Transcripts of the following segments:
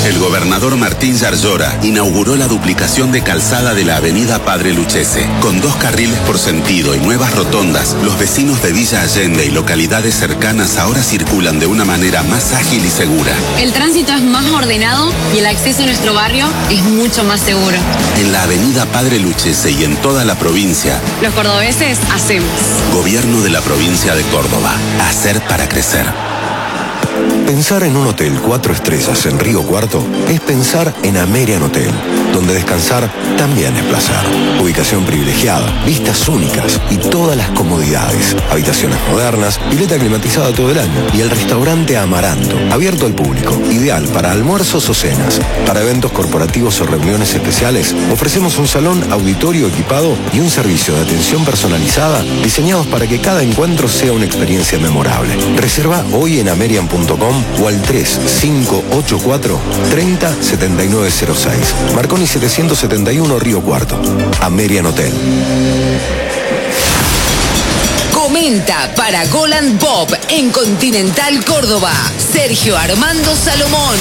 El gobernador Martín Yarlora inauguró la duplicación de calzada de la avenida Padre Lucchese. Con 2 carriles por sentido y nuevas rotondas, los vecinos de Villa Allende y localidades cercanas ahora circulan de una manera más ágil y segura. El tránsito es más ordenado y el acceso a nuestro barrio es mucho más seguro. En la avenida Padre Lucchese y en toda la provincia, los cordobeses hacemos. Gobierno de la provincia de Córdoba. Hacer para crecer. Pensar en un hotel 4 estrellas en Río Cuarto es pensar en Amerian Hotel, donde descansar también es placer. Ubicación privilegiada, vistas únicas y todas las comodidades. Habitaciones modernas, pileta climatizada todo el año y el restaurante Amaranto, abierto al público, ideal para almuerzos o cenas. Para eventos corporativos o reuniones especiales, ofrecemos un salón auditorio equipado y un servicio de atención personalizada diseñados para que cada encuentro sea una experiencia memorable. Reserva hoy en amerian.com o al 3584-307906. Marconi 771 Río Cuarto. Amerian Hotel. Comenta para Golan Pop en Continental Córdoba, Sergio Armando Salomón.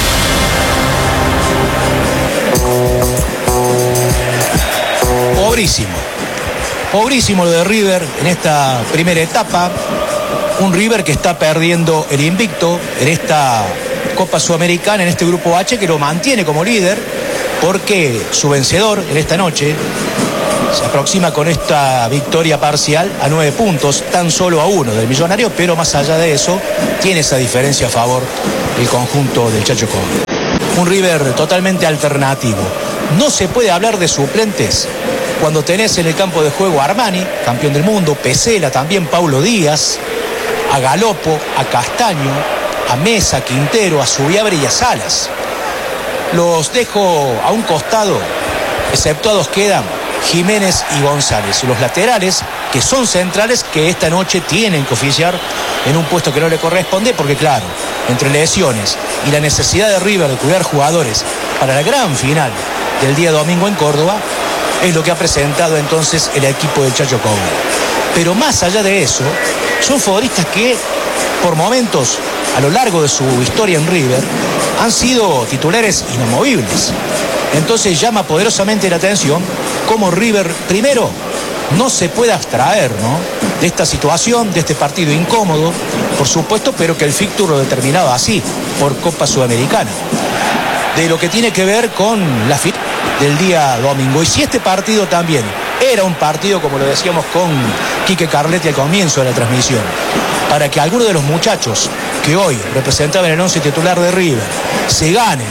Pobrísimo lo de River en esta primera etapa. Un River que está perdiendo el invicto en esta Copa Sudamericana, en este Grupo H, que lo mantiene como líder, porque su vencedor en esta noche se aproxima con esta victoria parcial a 9 puntos, tan solo a 1 del Millonario, pero más allá de eso, tiene esa diferencia a favor el conjunto del Chacho Coudet. Un River totalmente alternativo. No se puede hablar de suplentes cuando tenés en el campo de juego a Armani, campeón del mundo, Pesela, también Paulo Díaz, a Galopo, a Castaño, a Mesa, a Quintero, a Subiabre y a Salas. Los dejo a un costado, exceptuados quedan Jiménez y González, los laterales que son centrales, que esta noche tienen que oficiar en un puesto que no le corresponde, porque claro, entre lesiones y la necesidad de River de cuidar jugadores para la gran final del día domingo en Córdoba, es lo que ha presentado entonces el equipo del Chacho Coudet. Pero más allá de eso, son futbolistas que por momentos a lo largo de su historia en River han sido titulares inamovibles. Entonces llama poderosamente la atención cómo River primero no se puede abstraer, ¿no?, de esta situación, de este partido incómodo, por supuesto, pero que el fixture lo determinaba así, por Copa Sudamericana, de lo que tiene que ver con la final del día domingo. Y si este partido también era un partido, como lo decíamos con Quique Carletti al comienzo de la transmisión, para que algunos de los muchachos que hoy representaban el 11 titular de River se ganen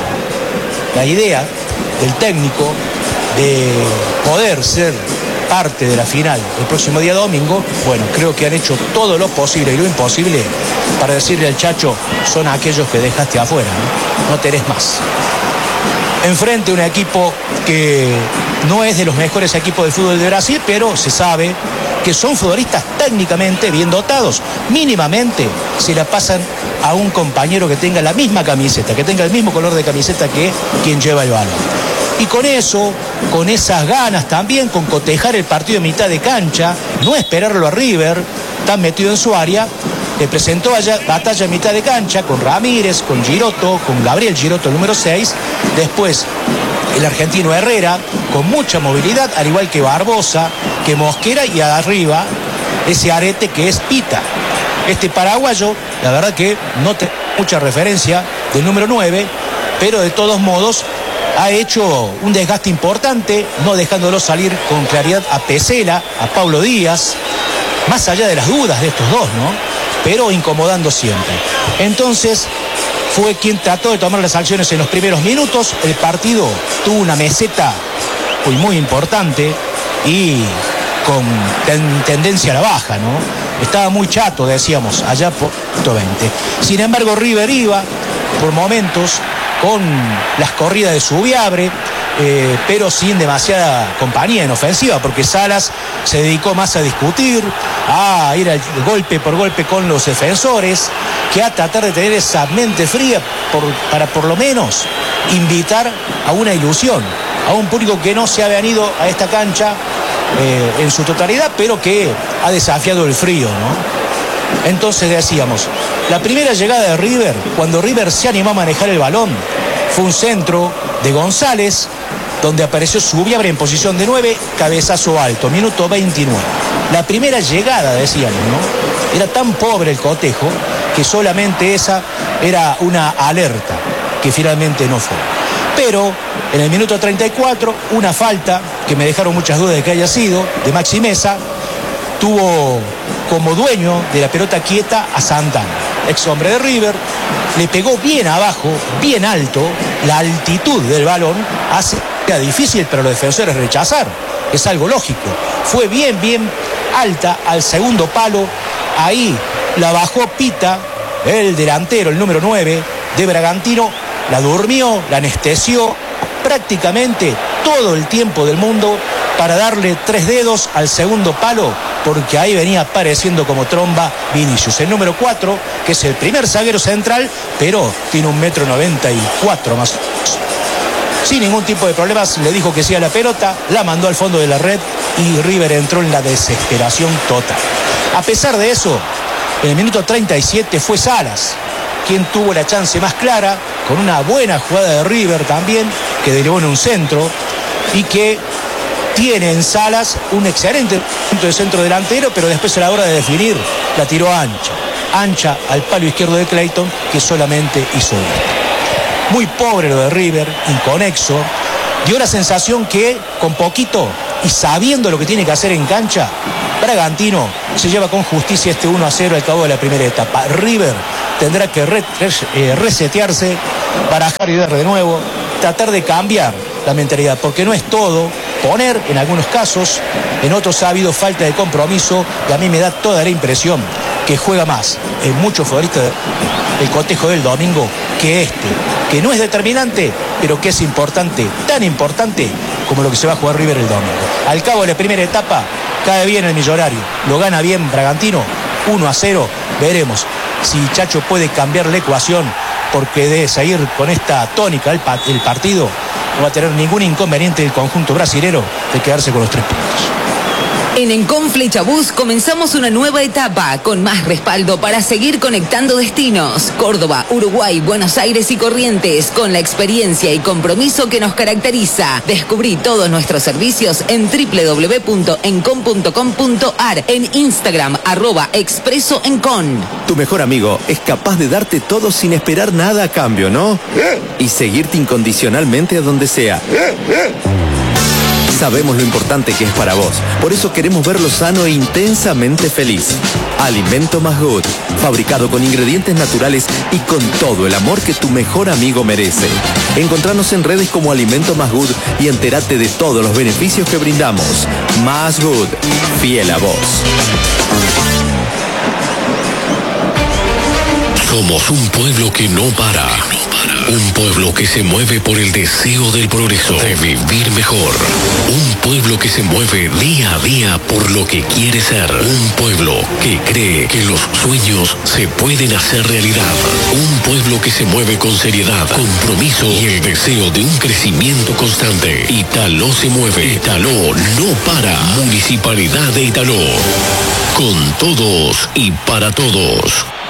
la idea del técnico de poder ser parte de la final el próximo día domingo, bueno, creo que han hecho todo lo posible y lo imposible para decirle al Chacho: son aquellos que dejaste afuera, no tenés más. Enfrente un equipo que no es de los mejores equipos de fútbol de Brasil, pero se sabe que son futbolistas técnicamente bien dotados. Mínimamente se la pasan a un compañero que tenga la misma camiseta, que tenga el mismo color de camiseta que quien lleva el balón. Y con eso, con esas ganas también, con cotejar el partido en mitad de cancha, no esperarlo a River, tan metido en su área, le presentó allá batalla en mitad de cancha con Ramírez, con Giroto, con Gabriel Giroto, el número 6, después el argentino Herrera, con mucha movilidad, al igual que Barbosa, que Mosquera, y arriba ese arete que es Pita. Este paraguayo, la verdad que no tiene mucha referencia del número 9, pero de todos modos ha hecho un desgaste importante, no dejándolo salir con claridad a Pesela, a Paulo Díaz, más allá de las dudas de estos dos, ¿no?, pero incomodando siempre. Entonces fue quien trató de tomar las acciones en los primeros minutos. El partido tuvo una meseta muy importante y con tendencia a la baja, ¿no? Estaba muy chato, decíamos, allá por 20. Sin embargo, River iba por momentos con las corridas de Subiabre, pero sin demasiada compañía en ofensiva, porque Salas se dedicó más a discutir, a ir al golpe por golpe con los defensores, que a tratar de tener esa mente fría para por lo menos invitar a una ilusión, a un público que no se ha venido a esta cancha en su totalidad, pero que ha desafiado el frío, ¿no? Entonces decíamos, la primera llegada de River, cuando River se animó a manejar el balón, Fue un centro de González, donde apareció Subiabre en posición de 9, cabezazo alto, minuto 29. La primera llegada, decíamos, ¿no? Era tan pobre el cotejo que solamente esa era una alerta, que finalmente no fue. Pero en el minuto 34, una falta, que me dejaron muchas dudas de que haya sido, de Maxi Mesa, tuvo como dueño de la pelota quieta a Santana, ex hombre de River, le pegó bien abajo, bien alto, la altitud del balón hace que sea difícil para los defensores rechazar, es algo lógico, fue bien alta al segundo palo, ahí la bajó Pita, el delantero, el número 9 de Bragantino, la durmió, la anestesió prácticamente todo el tiempo del mundo para darle 3 dedos al segundo palo, porque ahí venía apareciendo como tromba Vinicius, el número 4, que es el primer zaguero central, pero tiene 1,94 m más. Sin ningún tipo de problemas, le dijo que sí a la pelota, la mandó al fondo de la red y River entró en la desesperación total. A pesar de eso, en el minuto 37 fue Salas quien tuvo la chance más clara, con una buena jugada de River también, que derivó en un centro, y que tiene en Salas un excelente punto de centro delantero, pero después a la hora de definir la tiró ancha al palo izquierdo de Clayton, que solamente hizo esto. Muy pobre lo de River, inconexo, dio la sensación que con poquito y sabiendo lo que tiene que hacer en cancha, Bragantino se lleva con justicia este 1-0 al cabo de la primera etapa. River tendrá que resetearse, barajar y dar de nuevo, tratar de cambiar la mentalidad, porque no es todo poner en algunos casos, en otros ha habido falta de compromiso, y a mí me da toda la impresión que juega más en muchos futbolistas el cotejo del domingo que que no es determinante, pero que es importante, tan importante como lo que se va a jugar River el domingo. Al cabo de la primera etapa, cae bien el Millonario, lo gana bien Bragantino, 1-0, veremos si Chacho puede cambiar la ecuación, porque de seguir con esta tónica el partido, no va a tener ningún inconveniente el conjunto brasilero de quedarse con los 3 puntos. En Encon Flechabús comenzamos una nueva etapa con más respaldo para seguir conectando destinos. Córdoba, Uruguay, Buenos Aires y Corrientes, con la experiencia y compromiso que nos caracteriza. Descubrí todos nuestros servicios en www.encon.com.ar, en Instagram @expresoencon. Tu mejor amigo es capaz de darte todo sin esperar nada a cambio, ¿no? Y seguirte incondicionalmente a donde sea. Sabemos lo importante que es para vos, por eso queremos verlo sano e intensamente feliz. Alimento Más Good, fabricado con ingredientes naturales y con todo el amor que tu mejor amigo merece. Encontranos en redes como Alimento Más Good y entérate de todos los beneficios que brindamos. Más Good, fiel a vos. Somos un pueblo que no para. Un pueblo que se mueve por el deseo del progreso, de vivir mejor. Un pueblo que se mueve día a día por lo que quiere ser. Un pueblo que cree que los sueños se pueden hacer realidad. Un pueblo que se mueve con seriedad, compromiso y el deseo de un crecimiento constante. Italó se mueve. Italó no para. Municipalidad de Italó. Con todos y para todos.